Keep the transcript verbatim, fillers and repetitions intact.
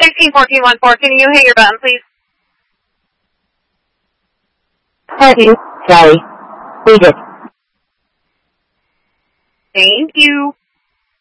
sixteen fourteen one four, can you hit your button, please? Thank you. Sorry. Read it. Thank you.